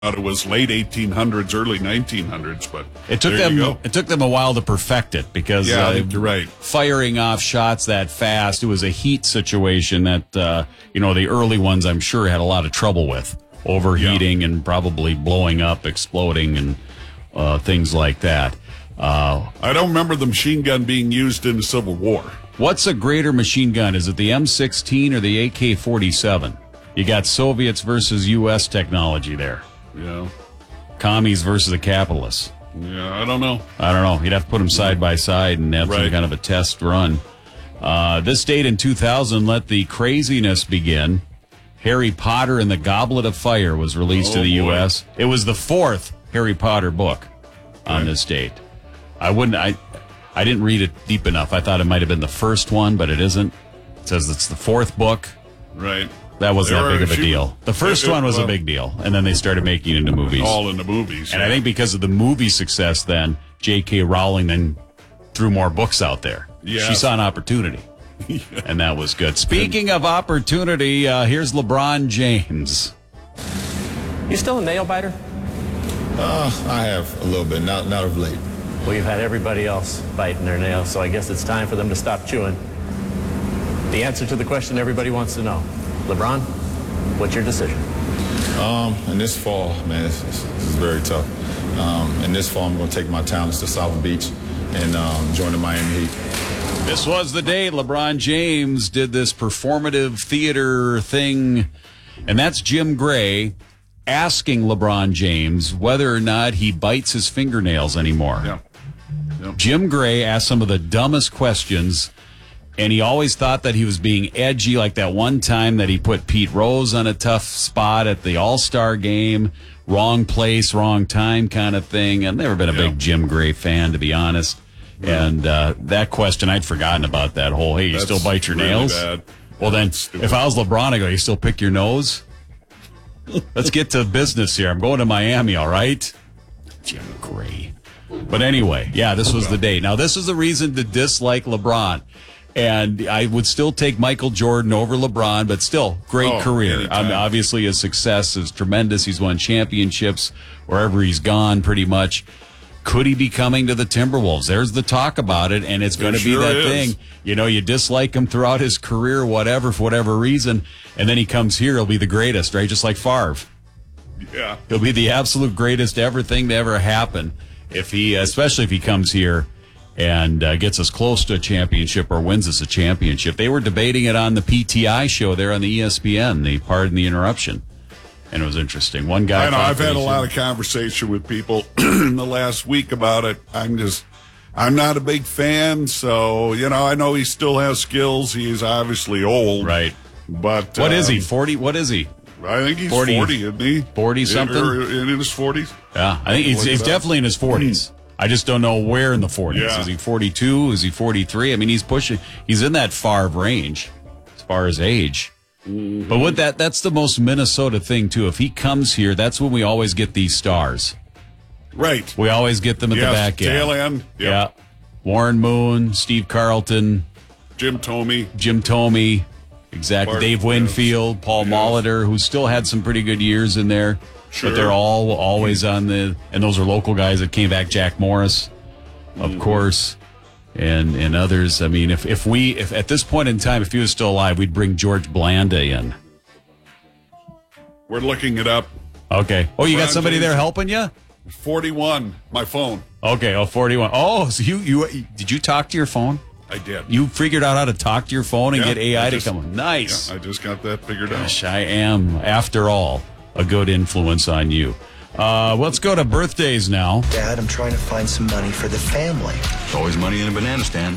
It was late 1800s, early 1900s, but it took them a while to perfect it because I think you're right. Firing off shots that fast, it was a heat situation that the early ones I'm sure had a lot of trouble with, overheating and probably blowing up, exploding, and things like that. I don't remember the machine gun being used in the Civil War. What's a greater machine gun? Is it the M16 or the AK-47? You got Soviets versus U.S. technology there. Yeah. Commies versus the capitalists. Yeah, I don't know. You'd have to put them side by side and have some kind of a test run. This date in 2000 let the craziness begin. Harry Potter and the Goblet of Fire was released to the U.S. It was the fourth Harry Potter book on this date. I didn't read it deep enough. I thought it might have been the first one, but it isn't. It says it's the fourth book. Right. That wasn't that big of a deal. The first one was a big deal, and then they started making it into movies. All in the movies. And I think because of the movie success then, J.K. Rowling then threw more books out there. Yeah. She saw an opportunity, and that was good. Speaking of opportunity, here's LeBron James. You still a nail biter? I have a little bit, not of late. Well, you've had everybody else biting their nails, so I guess it's time for them to stop chewing. The answer to the question everybody wants to know. LeBron, what's your decision? In this fall, man, this is very tough. In this fall, I'm going to take my talents to South Beach and join the Miami Heat. This was the day LeBron James did this performative theater thing, and that's Jim Gray asking LeBron James whether or not he bites his fingernails anymore. Yeah. Yep. Jim Gray asked some of the dumbest questions, and he always thought that he was being edgy, like that one time that he put Pete Rose on a tough spot at the All-Star game, wrong place, wrong time kind of thing. I've never been a big Jim Gray fan, to be honest. Yeah. And that question, I'd forgotten about that whole, hey, you still bite your nails? Bad. Well, then, if I was LeBron, I go, you still pick your nose? Let's get to business here. I'm going to Miami, all right? Jim Gray. But anyway, this was the day. Now, this is a reason to dislike LeBron. And I would still take Michael Jordan over LeBron, but still, great career. Obviously, his success is tremendous. He's won championships wherever he's gone, pretty much. Could he be coming to the Timberwolves? There's the talk about it, and it's going to be that thing. You dislike him throughout his career, whatever, for whatever reason, and then he comes here, he'll be the greatest, right? Just like Favre. Yeah. He'll be the absolute greatest thing to ever happen, especially if he comes here and gets us close to a championship or wins us a championship. They were debating it on the PTI show there on the ESPN, Pardon the Interruption. And it was interesting. One guy. I know. I've had a lot of conversation with people in the last week about it. I'm not a big fan. So, I know he still has skills. He's obviously old. Right. But what is he? 40? What is he? I think he's 40, isn't he? 40 something? In his 40s? Yeah. I think he's definitely in his 40s. I just don't know where in the 40s. Yeah. Is he 42? Is he 43? I mean, he's pushing. He's in that Favre range as far as age. Mm-hmm. But that's the most Minnesota thing, too. If he comes here, that's when we always get these stars. Right. We always get them at the back end. Tail end. Yep. Yeah. Warren Moon, Steve Carlton. Jim Thome. Exactly. Dave Winfield, Paul Molitor, who still had some pretty good years in there. Sure. But they're all always on and those are local guys that came back. Jack Morris, of course. And others. I mean, if at this point in time, if he was still alive, we'd bring George Blanda in. We're looking it up. Okay. Oh, you got somebody there helping you? 41. My phone. Okay. 41. Oh, so you did you talk to your phone? I did. You figured out how to talk to your phone and get AI to come on. Nice. Yeah, I just got that figured out. Gosh, I am, after all, a good influence on you. Let's go to birthdays now. Dad, I'm trying to find some money for the family. There's always money in a banana stand.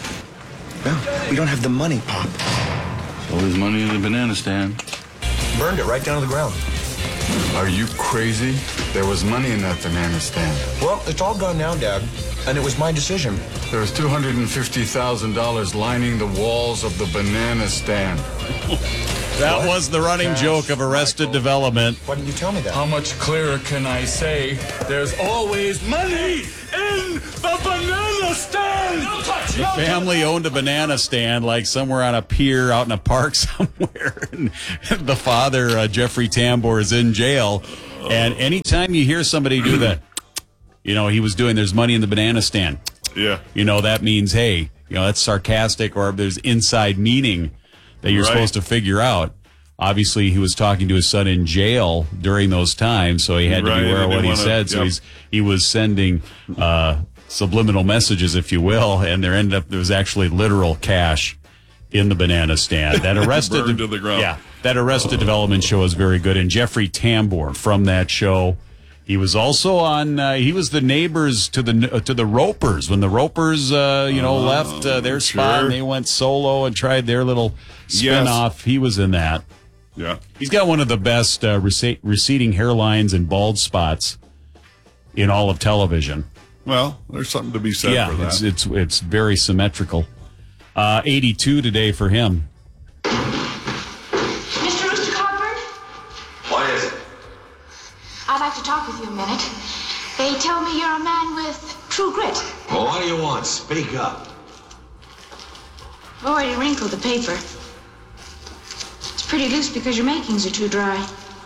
No, we don't have the money, Pop. There's always money in a banana stand. Burned it right down to the ground. Are you crazy? There was money in that banana stand. Well, it's all gone now, Dad, and it was my decision. There was $250,000 lining the walls of the banana stand. That was the running joke of Arrested Development. Why didn't you tell me that? How much clearer can I say? There's always money in the banana stand! The family owned a banana stand, like somewhere on a pier out in a park somewhere. And the father, Jeffrey Tambor, is in jail And anytime you hear somebody do that, he was doing, there's money in the banana stand. Yeah. That means, hey, that's sarcastic, or there's inside meaning that you're supposed to figure out. Obviously, he was talking to his son in jail during those times, so he had to be aware of what he said. So he was sending subliminal messages, if you will, and there was actually literal cash in the banana stand. That Arrested Burned to the ground. Yeah, that Arrested Development show is very good. And Jeffrey Tambor from that show, he was also on. He was the neighbors to the Ropers when the Ropers, left their spot and they went solo and tried their little spin-off. He was in that. Yeah, he's got one of the best receding hairlines and bald spots in all of television. Well, there's something to be said for that. It's very symmetrical. 82 today for him. Mr. Rooster Cogburn? What is it? I'd like to talk with you a minute. They tell me you're a man with true grit. Well, what do you want? Speak up. I've already wrinkled the paper. It's pretty loose because your makings are too dry.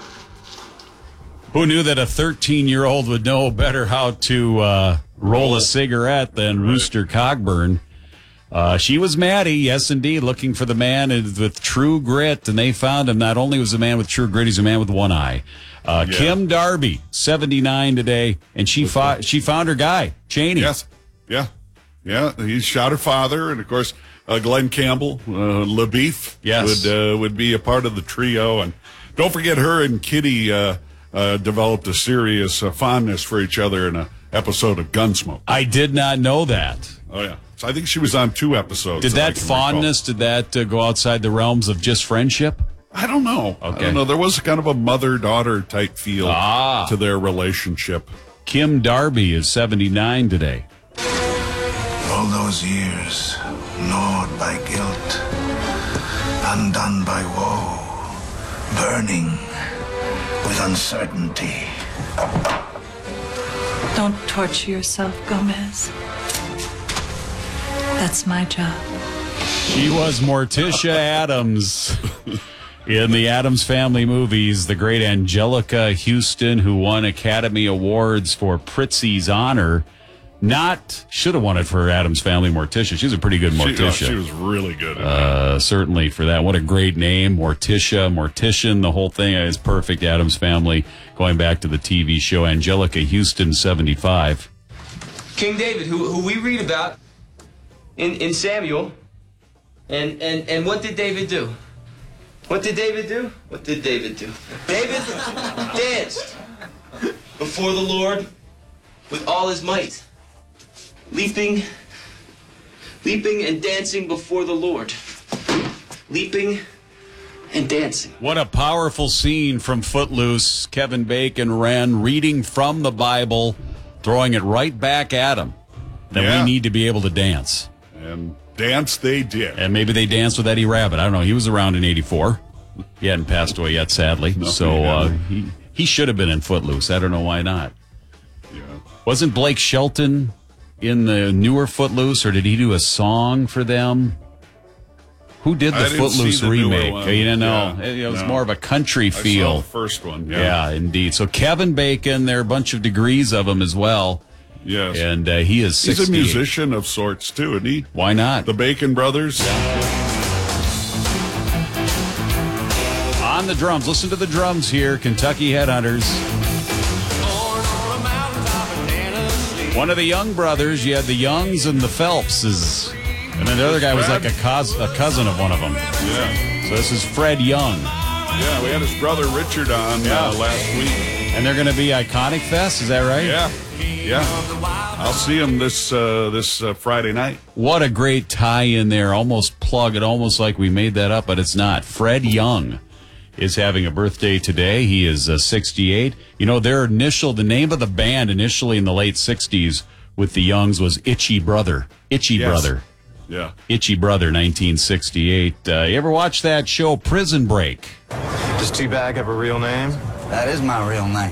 Who knew that a 13-year-old would know better how to roll a cigarette than Rooster Cogburn? She was Maddie, yes, indeed, looking for the man with true grit, and they found him. Not only was a man with true grit, he's a man with one eye. Kim Darby, 79 today, and she found her guy, Cheney. Yes, yeah. He shot her father, and of course, Glenn Campbell, LaBeef, would be a part of the trio. And don't forget, her and Kitty developed a serious fondness for each other in an episode of Gunsmoke. I did not know that. Oh, yeah. So I think she was on 2 episodes. Did that fondness, did that go outside the realms of just friendship? I don't know. Okay. I don't know. There was kind of a mother-daughter type feel to their relationship. Kim Darby is 79 today. All those years, gnawed by guilt, undone by woe, burning with uncertainty. Don't torture yourself, Gomez. That's my job. She was Morticia Addams in the Addams Family movies. The great Angelica Houston, who won Academy Awards for Prizzi's Honor. Should have won it for Addams Family Morticia. She was a pretty good Morticia. She was really good. Certainly for that. What a great name. Morticia, Mortician, the whole thing is perfect. Addams Family, going back to the TV show. Angelica Houston, 75. King David, who we read about in Samuel. And what did David do? What did David do? What did David do? David danced before the Lord with all his might. Leaping and dancing before the Lord. Leaping and dancing. What a powerful scene from Footloose. Kevin Bacon ran, reading from the Bible, throwing it right back at him. That we need to be able to dance. And dance they did. And maybe they danced with Eddie Rabbitt. I don't know. He was around in 84. He hadn't passed away yet, sadly. No, he should have been in Footloose. I don't know why not. Yeah. Wasn't Blake Shelton in the newer Footloose, or did he do a song for them? Who did the Footloose remake? You didn't know. Yeah, it was more of a country feel. I saw the first one. Yeah, indeed. So Kevin Bacon, there are a bunch of degrees of him as well. Yes. And he is 68. He's a musician of sorts, too, isn't he? Why not? The Bacon Brothers. On the drums. Listen to the drums here. Kentucky Headhunters. One of the Young brothers. You had the Youngs and the Phelpses. And then the other guy was like a cousin of one of them. Yeah. So this is Fred Young. Yeah, we had his brother Richard on last week. And they're going to be Iconic Fest, is that right? Yeah. I'll see him this Friday night. What a great tie in there. Almost plug it, almost like we made that up, but it's not. Fred Young is having a birthday today. He is 68. You know, the name of the band initially in the late 60s with the Youngs was Itchy Brother. Brother. Yeah. Itchy Brother, 1968. You ever watch that show, Prison Break? Does T-Bag have a real name? That is my real name.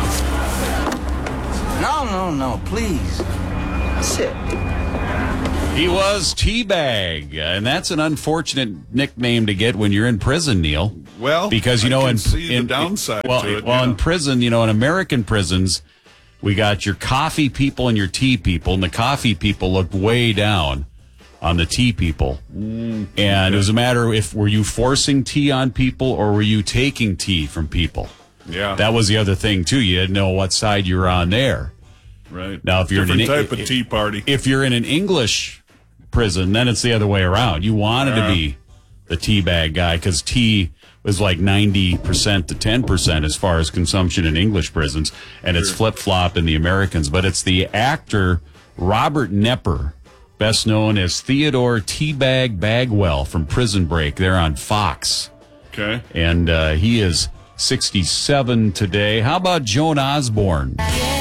No, please. Sit. He was Teabag, and that's an unfortunate nickname to get when you're in prison, Neil. Well, because, you know, in the downside to it. Well, in prison, you know, in American prisons, we got your coffee people and your tea people, and the coffee people looked way down on the tea people. And it was a matter of were you forcing tea on people or were you taking tea from people? Yeah. That was the other thing, too. You didn't know what side you were on there. Right. Now, if you're different type of tea party. If you're in an English prison, then it's the other way around. You wanted to be the tea bag guy because tea was like 90% to 10% as far as consumption in English prisons, and it's flip-flop in the Americans. But it's the actor Robert Knepper, best known as Theodore Teabag Bagwell from Prison Break. They're on Fox. Okay. And he is 67 today. How about Joan Osborne?